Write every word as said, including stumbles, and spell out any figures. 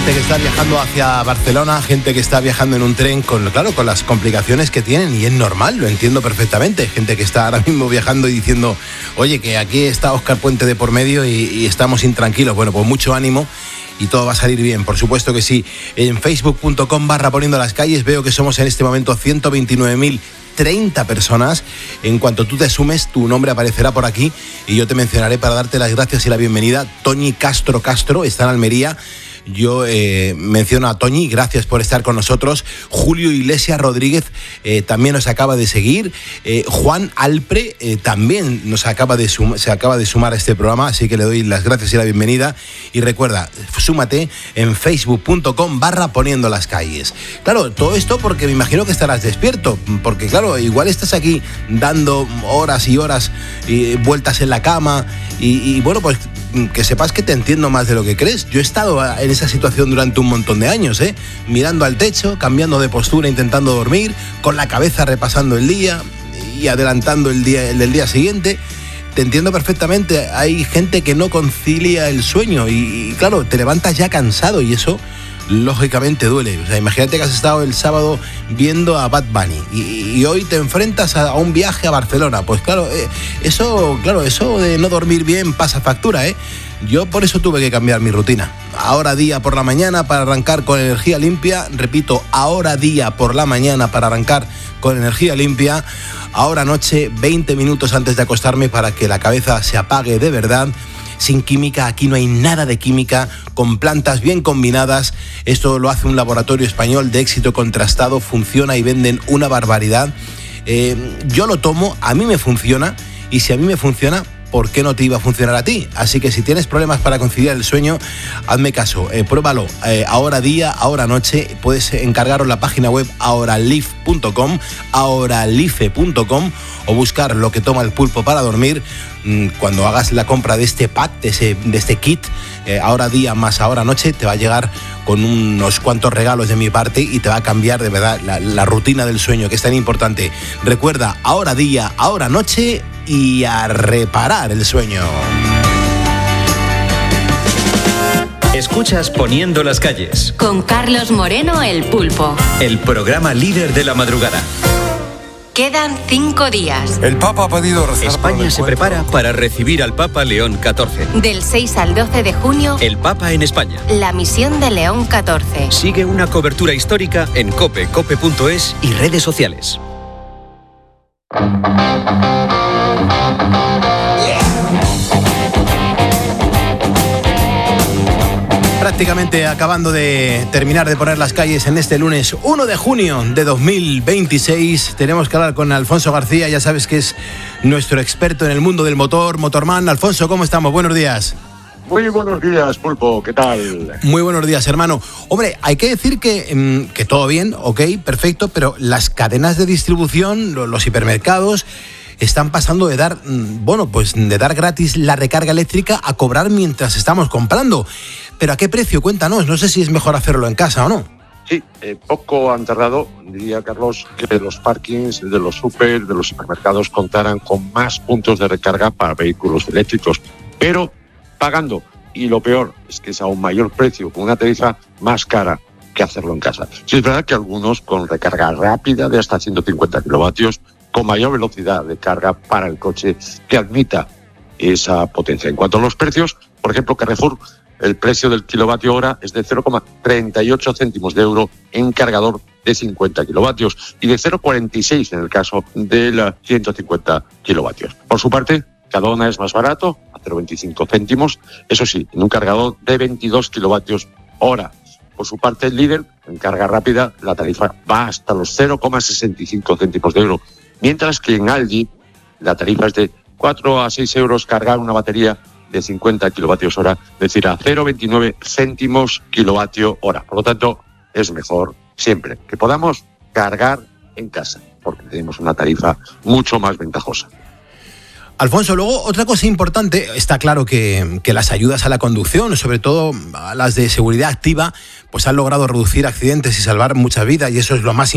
gente que está viajando hacia Barcelona, gente que está viajando en un tren, con claro, con las complicaciones que tienen, y es normal, lo entiendo perfectamente. Gente que está ahora mismo viajando y diciendo, oye, que aquí está Óscar Puente de por medio y, y estamos intranquilos. Bueno, pues mucho ánimo y todo va a salir bien, por supuesto que sí. En facebook punto com barra poniendo las calles veo que somos en este momento ciento veintinueve mil treinta personas. En cuanto tú te sumes, tu nombre aparecerá por aquí y yo te mencionaré para darte las gracias y la bienvenida. Toñi Castro Castro está en Almería. Yo eh, menciono a Toñi, gracias por estar con nosotros. Julio Iglesias Rodríguez eh, también nos acaba de seguir. Eh, Juan Alpre eh, también nos acaba de sum- se acaba de sumar a este programa, así que le doy las gracias y la bienvenida. Y recuerda, súmate en facebook punto com barra poniendo las calles. Claro, todo esto porque me imagino que estarás despierto, porque claro, igual estás aquí dando horas y horas y vueltas en la cama y, y bueno, pues que sepas que te entiendo más de lo que crees. Yo he estado en esa situación durante un montón de años, ¿eh? Mirando al techo, cambiando de postura, intentando dormir, con la cabeza repasando el día y adelantando el día, el del día siguiente. Te entiendo perfectamente. Hay gente que no concilia el sueño y, y claro, te levantas ya cansado y eso lógicamente duele. O sea, imagínate que has estado el sábado viendo a Bad Bunny y, y hoy te enfrentas a, a un viaje a Barcelona. Pues claro, eh, eso, claro, eso de no dormir bien pasa factura, ¿eh? Yo por eso tuve que cambiar mi rutina. Ahora día por la mañana para arrancar con energía limpia. Repito, ahora día por la mañana para arrancar con energía limpia. Ahora noche, veinte minutos antes de acostarme para que la cabeza se apague de verdad. Sin química, aquí no hay nada de química, con plantas bien combinadas. Esto lo hace un laboratorio español de éxito contrastado, funciona y venden una barbaridad. Eh, yo lo tomo, a mí me funciona, y si a mí me funciona, ¿por qué no te iba a funcionar a ti? Así que si tienes problemas para conciliar el sueño, hazme caso, eh, pruébalo. Eh, ahora día, ahora noche, puedes encargaros la página web ahoralife punto com, ahoralife punto com, o buscar lo que toma el pulpo para dormir. Cuando hagas la compra de este pack, de, ese, de este kit, eh, ahora día más ahora noche, te va a llegar con unos cuantos regalos de mi parte y te va a cambiar de verdad la, la rutina del sueño, que es tan importante. Recuerda, ahora día, ahora noche, y a reparar el sueño. Escuchas Poniendo las calles con Carlos Moreno, el Pulpo, el programa líder de la madrugada. Quedan cinco días. El Papa ha pedido rezar. España se prepara para recibir al Papa León catorce. Del seis al doce de junio, el Papa en España. La misión de León catorce. Sigue una cobertura histórica en cope, cope punto es y redes sociales. Prácticamente acabando de terminar de poner las calles en este lunes uno de junio de dos mil veintiséis. Tenemos que hablar con Alfonso García, ya sabes que es nuestro experto en el mundo del motor, Motorman. Alfonso, ¿cómo estamos? Buenos días. Muy buenos días, Pulpo, ¿qué tal? Muy buenos días, hermano. Hombre, hay que decir que, que todo bien, ok, perfecto, pero las cadenas de distribución, los hipermercados, están pasando de dar, bueno, pues de dar gratis la recarga eléctrica a cobrar mientras estamos comprando. ¿Pero a qué precio? Cuéntanos, no sé si es mejor hacerlo en casa o no. Sí, eh, poco han tardado, diría Carlos, que los parkings de los super, de los supermercados contaran con más puntos de recarga para vehículos eléctricos, pero pagando. Y lo peor es que es a un mayor precio, con una tarifa más cara que hacerlo en casa. Sí, es verdad que algunos con recarga rápida de hasta ciento cincuenta kilovatios, con mayor velocidad de carga para el coche que admita esa potencia. En cuanto a los precios, por ejemplo, Carrefour, el precio del kilovatio hora es de cero coma treinta y ocho céntimos de euro en cargador de cincuenta kilovatios y de cero coma cuarenta y seis en el caso de ciento cincuenta kilovatios. Por su parte, Cadona es más barato, a cero coma veinticinco céntimos, eso sí, en un cargador de veintidós kilovatios hora. Por su parte, el líder, en carga rápida, la tarifa va hasta los cero coma sesenta y cinco céntimos de euro, mientras que en Aldi la tarifa es de cuatro a seis euros cargar una batería de cincuenta kilovatios hora, es decir, a cero coma veintinueve céntimos kilovatio hora. Por lo tanto, es mejor siempre que podamos cargar en casa, porque tenemos una tarifa mucho más ventajosa. Alfonso, luego otra cosa importante, está claro que, que las ayudas a la conducción, sobre todo a las de seguridad activa, pues han logrado reducir accidentes y salvar muchas vidas, y eso es lo más